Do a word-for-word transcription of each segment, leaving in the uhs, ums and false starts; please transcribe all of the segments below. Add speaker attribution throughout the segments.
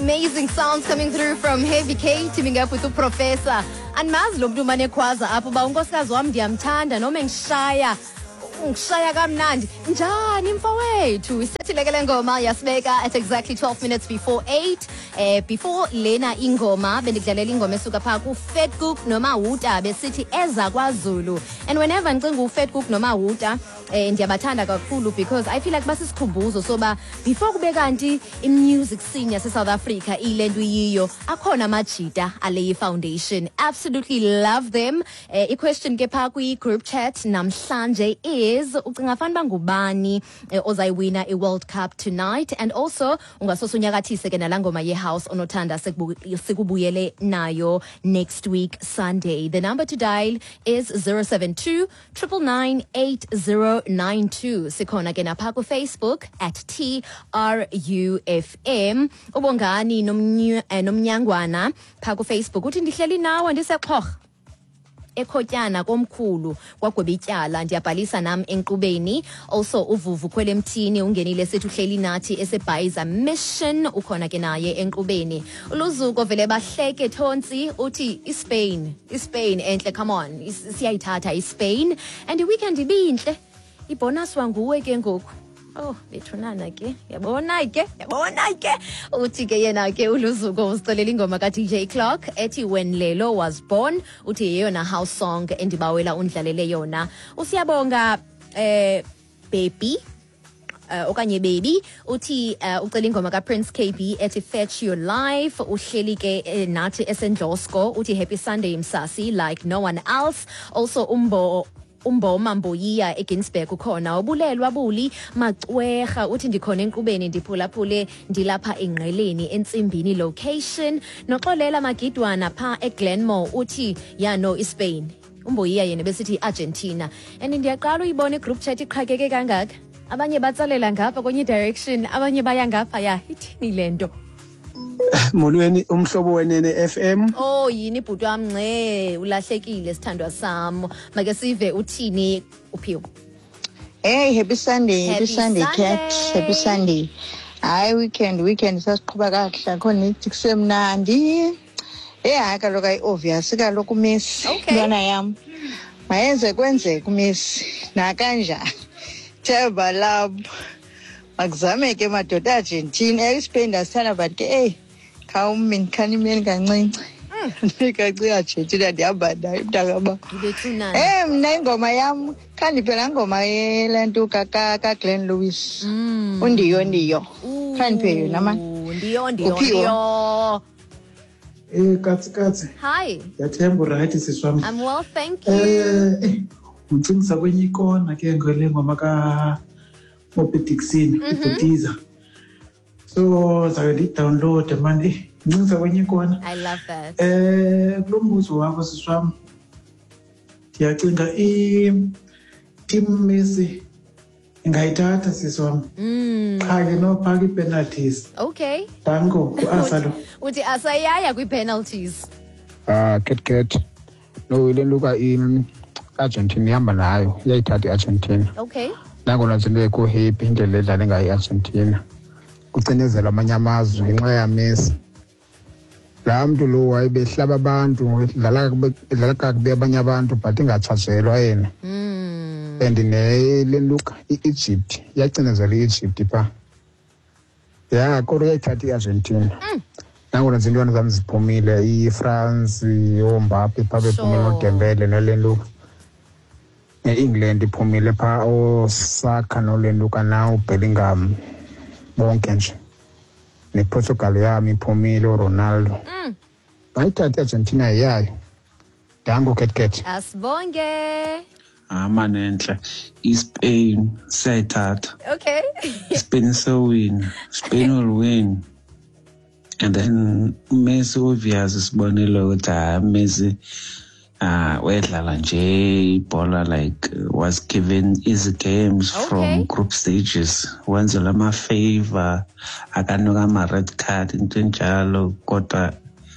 Speaker 1: Amazing sounds coming through from Heavy K teaming up with uProfessor. Andimazi lo muntu umane khwaza apho uba unkosikazi wam ndiyamthanda noma ngishaya ngishaya kamnandi njani mfowethu. Isethile ke le ngoma yasibeka at exactly twelve minutes before eight. Eh before lena ingoma bendikudlalela ingoma esuka pha ku Fat Cook noma Wuta besithi eza kwaZulu. And whenever ngicinga u Fat Cook noma Wuta eh ndiyabathanda kakhulu because I feel like basisikhumbuzo soba before kube kanti imusic scene yase South Africa ilento yiyo akhona amajita ale foundation. Absolutely love them. Eh I question ke pha ku group chat namhlanje is ucinga fanba ngubani ozayiwina i World Cup tonight, and also ungasosunyakathise ke nalangoma ye house onothanda sikubuyele nayo next week Sunday. The number to dial is zero seven two nine nine eight zero nine two. Sikhona ke napha ku Facebook at T R U F M. Ubongani nomnyangwana pha ku Facebook uthi ndihleli nawe ndiseqhorha ekhotyana komkhulu kwagwebityala ndiyabhalisa nam enkqubeni. Also uvuvu khwele mthini ungenile sethu hleli nathi esebhayiza mission ukhona ke naye enkqubeni. Uluzuko vele bahleke thonsi uthi iSpain iSpain enhle, come on siyayithatha iSpain and the weekend ibinhle ibonus wanguwe ke ngoku. Oh bethunana ke yabona ke yabona ke uthi ke yena ke uluzuko usicelela ingoma ka D J Clock ethi When Lelo Was Born. Uthi yeyona house song endibawela undlalele yona. Usiyabonga eh baby Uh, okanye baby uthi uh, ucela ingoma ka Prince K B ethi Fetch Your Life. Uhleli ke eh, nathi esendlosko uthi Happy Sunday Msasi like no one else. Also umbo umboma Mboyiya eGinsberg ukhona ubulelwa buli macweha uthi ndikhona enkqubeni ndiphulaphule ndilapha engqeleni entsimbini location. Noxolela Magidwana pha eGlenmore uthi ya no iSpain. Umboyiya yena besithi Argentina. And ndiyaqala uyibona igroup chat iqhakeke kangaka. Abanye batsalela ngapha kwenye direction, abanye baya ngapha ya ithini lento.
Speaker 2: Molweni umhlobo wenene F M.
Speaker 1: Oh yini bhuti wami nce ulahlekile sithandwa sami. Make sive uthini uphiwo.
Speaker 3: Hey, happy Sunday, happy, happy Sunday,
Speaker 1: Sunday
Speaker 3: cat, happy Sunday. Hayi weekend, weekend sasiqhubeka kahle khona ithi kusemnandi. Eh hayi kaloku ayi obvious kaloku miss lona yami. Mayenze kwenzeke miss na kanjani. Theba love akuzame ke madoda Argentina eSpain asithanda but ke hey khawumi khanimeni kancinci ngikaci Argentina ndihamba nayo mntakaba. Eh mina ingoma yami khandiphela ngoma yelento ka ka Glenn Lewis undiyo ndiyo khaniphe yona ma
Speaker 1: ndiyo ndiyo ndiyo.
Speaker 2: Eh katsi katsi.
Speaker 1: Hi.
Speaker 2: Yathemba right siswami.
Speaker 1: I'm well, thank you.
Speaker 2: Eh ngicingisa kwenye ikona ke ngele ngoma ka Moby Dixon ibutiza. So zabe di download manje ngicingisa kwenye ikona.
Speaker 1: I love that.
Speaker 2: Eh kulombuzo wakho siswami. Ndiyacinga i team Messi ingayithatha siswami.
Speaker 1: Mm.
Speaker 2: Cha ke no phaki penalties.
Speaker 1: Okay.
Speaker 2: Danko ku Asalo.
Speaker 1: Uthi asayaya kwi penalties.
Speaker 4: Ah ket ket. No ile luka in Argentina ihamba nayo iyayithatha iArgentina.
Speaker 1: Okay.
Speaker 4: Nangona nje ko happy indlela edlala ngayo iArgentina. Kucinezela amanye amazwe ngenxa ya Messi. La muntu lo wayebehlaba abantu edlala edlala kakubi abanye abantu but ingachazelwa yena.
Speaker 1: Mm.
Speaker 4: And ne le look iEgypt iyacinezela iEgypt pha. Yeah, kodwa iyayithatha iArgentina.
Speaker 1: Mm.
Speaker 4: Nangona nje intwana zami ziphumile iFrance yoMbappe pha bephumile noDembele noLenlu. eEngland iphumile pha oSaka noLenlu kana uBellingham bonke nje. NePortugal yami iphumile uRonaldo.
Speaker 1: Mm.
Speaker 4: Bayithatha iArgentina yayo. Dango ket ket.
Speaker 1: Asibonge.
Speaker 5: Ah manenhle iSpain sayithatha.
Speaker 1: Okay.
Speaker 5: Spain so win. Spain will win. And then Messi obvious isibonelo ukuthi Messi uh wedlala nje ibhola like uh, was given easy games
Speaker 1: okay.
Speaker 5: from group stages. Wenza lama favor akanuka ama red card into njalo kodwa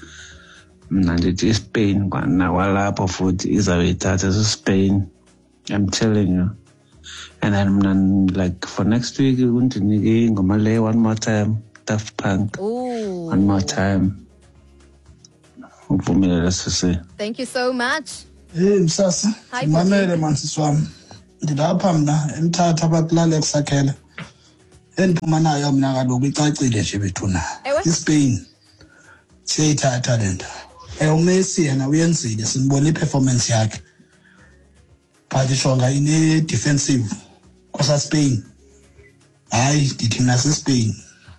Speaker 5: mna ndithi Spain kwana walapho futhi izawuyithatha Spain. I'm telling you. And then mna like for next week undinike ingoma le one more time Daft Punk.
Speaker 1: Ooh.
Speaker 5: one more time. Uvumelele sisi.
Speaker 1: Thank you so much.
Speaker 6: Hey msasa,
Speaker 1: Hi,
Speaker 6: mamele mansisi wami. Ndilapha mna emthatha abakulale kusakhela. Endiphuma nayo mina kaloku icacile nje bethuna.
Speaker 1: Ewe?
Speaker 6: ISpain. Siyayithatha lento. Eh uMessi yena uyenzile sinibona iperformance yakhe. But ishonga ine defensive kwasa Spain. Hayi ndithi nase Spain.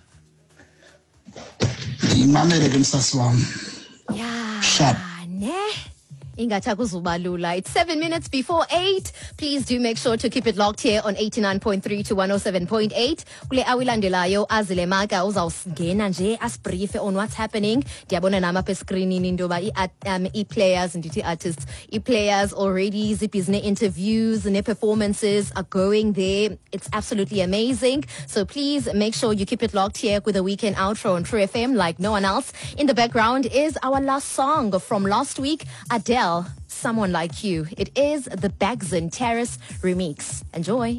Speaker 6: Ndimamele ke msasi wami.
Speaker 1: Yeah.
Speaker 6: Sharp.
Speaker 1: Ne? Ingathi kuzubalula. It's seven minutes before eight. Please do make sure to keep it locked here on eighty-nine point three to one oh seven point eight. Kule awilandelayo azile maka uzawusingena nje asbrief on what's happening. Ndiyabona nama pe screenini ndoba i um, i players ndithi artists, i players already zibhizi interviews ne performances are going there. It's absolutely amazing. So please make sure you keep it locked here with the weekend outro on True F M like no one else. In the background is our last song from last week, Adele, Someone Like You. It is the Bagzon Terrace remix. Enjoy.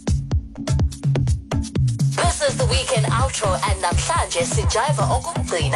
Speaker 7: This is the weekend outro and namhlanje sijiva okugcina